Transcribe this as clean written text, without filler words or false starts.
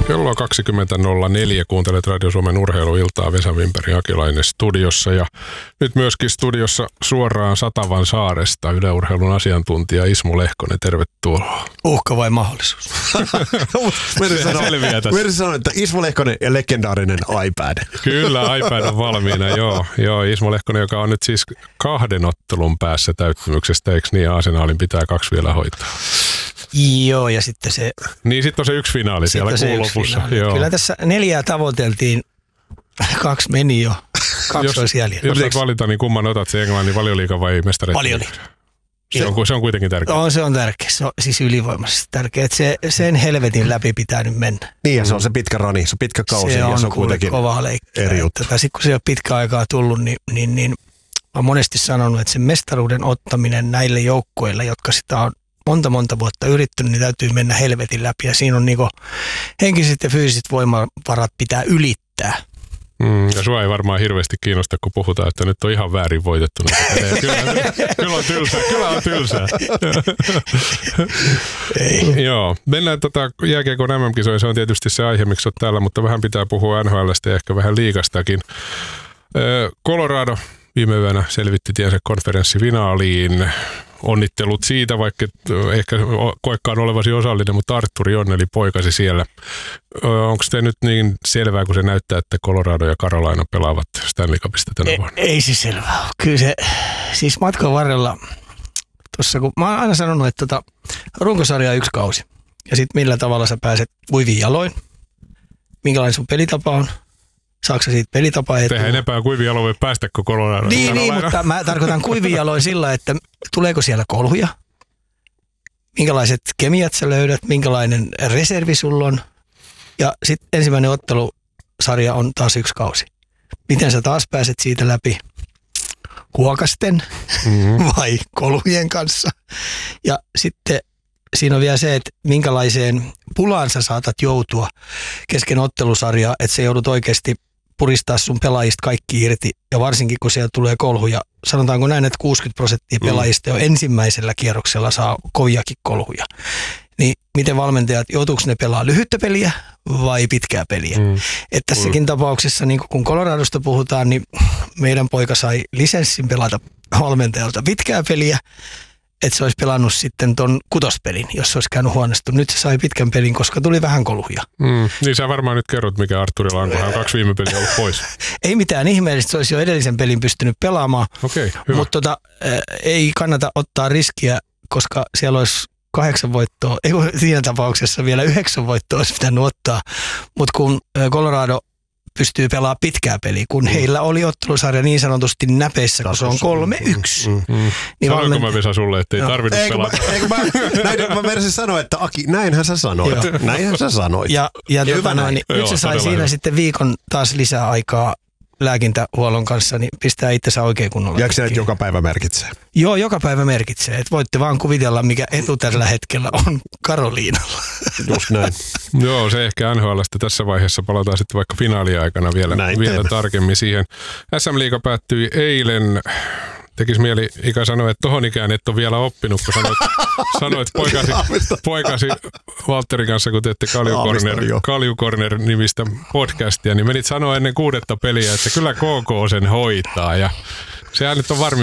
Kello on 20.04. Kuuntelet Radio Suomen urheiluiltaa. Vesa Wimberg ja Akilainen studiossa. Ja nyt myöskin studiossa suoraan Satavan saaresta Yle Urheilun asiantuntija Ismo Lehkonen. Tervetuloa. Uhka vai mahdollisuus? Meri sanoi, että Ismo Lehkonen ja legendaarinen iPad. Kyllä, iPad on valmiina, joo. Ismo Lehkonen, joka on nyt siis 2 ottelun päässä täyttymyksestä, eikö niin? Arsenalin pitää 2 vielä hoitaa. Joo, ja sitten se... Niin, sitten on se yksi finaali siellä kuun lopussa. Joo. Kyllä tässä 4 tavoiteltiin, 2 meni jo, 2 olisi jäljellä. Jos saat valita, niin kumman otat, se Englannin Valioliiga vai mestareiden? Valioliiga. Se on kuitenkin tärkeä. Se on tärkeä, se on siis ylivoimaisesti tärkeä. Että sen helvetin läpi pitää nyt mennä. Niin, ja se on se pitkä rani, se on pitkä kausi. Se ja se on kuitenkin kovaa leikkiä. eri juttu. Sitten kun se ei ole pitkä aikaa tullut, niin olen monesti sanonut, että se mestaruuden ottaminen näille joukkueille, jotka sitä on monta vuotta yrittänyt, niin täytyy mennä helvetin läpi. Ja siinä on niinku henkiset ja fyysiset voimavarat pitää ylittää. Ja sua ei varmaan hirveästi kiinnosta, kun puhutaan, että nyt on ihan väärin voitettu. Kyllä on tylsää. Ei. Joo. Mennään jääkiekon MM-kisoihin. Se on tietysti se aihe, miksi olet täällä, mutta vähän pitää puhua NHL:stä ja ehkä vähän liigastakin. Colorado viime yönä selvitti tiensä konferenssifinaaliin. Onnittelut siitä, vaikka ehkä koekkaan olevasi osallinen, mutta Artturi onneli poikasi siellä. Onko se nyt niin selvää, kun se näyttää, että Colorado ja Carolina pelaavat Stanley Cupista tänä vuonna? Ei se selvää ole. Kyllä se, siis matkan varrella, tuossa kun mä oon aina sanonut, että runkosarja on 1 kausi. Ja sitten millä tavalla sä pääset kuiviin jaloin, minkälainen sun pelitapa on. Saatko sä siitä pelitapaa etua? Tehän enempää kuivia aloja voi päästä kuin Colorado. Niin, mutta mä tarkoitan kuivia aloja sillä, että tuleeko siellä kolhuja, minkälaiset kemiat sä löydät, minkälainen reservi sulla on. Ja sitten ensimmäinen ottelusarja on taas 1 kausi. Miten sä taas pääset siitä läpi? Huokasten vai kolhujen kanssa? Ja sitten siinä on vielä se, että minkälaiseen pulaan sä saatat joutua kesken ottelusarjaa, että sä joudut oikeasti puristaa sun pelaajista kaikki irti. Ja varsinkin, kun siellä tulee kolhuja. Sanotaanko näin, että 60% pelaajista jo ensimmäisellä kierroksella saa koviakin kolhuja. Niin miten valmentajat, joutuuko ne pelaa lyhyttä peliä vai pitkää peliä? Että tässäkin tapauksessa, niin kun Coloradosta puhutaan, niin meidän poika sai lisenssin pelata valmentajalta pitkää peliä. Että se olisi pelannut sitten ton 6. pelin, jos se olisi käynyt huonosti. Nyt se sai pitkän pelin, koska tuli vähän kolhuja. Niin sä varmaan nyt kerrot, mikä Artturilla on, kun hän on 2 viime peliä ollut pois. Ei mitään ihmeellistä, se olisi jo edellisen pelin pystynyt pelaamaan. Okei, hyvä. Mutta ei kannata ottaa riskiä, koska siellä olisi 8 voittoa, ei siinä tapauksessa vielä 9 voittoa olisi pitänyt ottaa. Mutta kun Colorado pystyy pelaamaan pitkää peliä, kun heillä oli ottelusarja niin sanotusti näpeissä, kun se on 3-1. Niin sanoinko mä Vesa sulle, että ei tarvinnut pelata? Mä menisin sanoa, että Aki, näinhän sä sanoit. Näinhän sä sanoit. Ja nyt se sai siinä sitten viikon taas lisää aikaa lääkintähuollon kanssa, niin pistää itsensä oikein kunnolla. Jääkö se, että joka päivä merkitsee? Joo, joka päivä merkitsee. Et voitte vaan kuvitella, mikä etu tällä hetkellä on Karoliinalla. Just näin. Joo, se ehkä NHL:stä tässä vaiheessa. Palataan sitten vaikka finaaliaikana vielä tarkemmin siihen. SM-liiga päättyi eilen. Tekisi mieli Ika sanoa, että tohon ikään et ole vielä oppinut, kun sanoit poikasi Valtterin kanssa, kun teette Kalju Corner-nimistä podcastia, niin menit sanoa ennen 6. peliä, että kyllä KK sen hoitaa. Ja sehän nyt on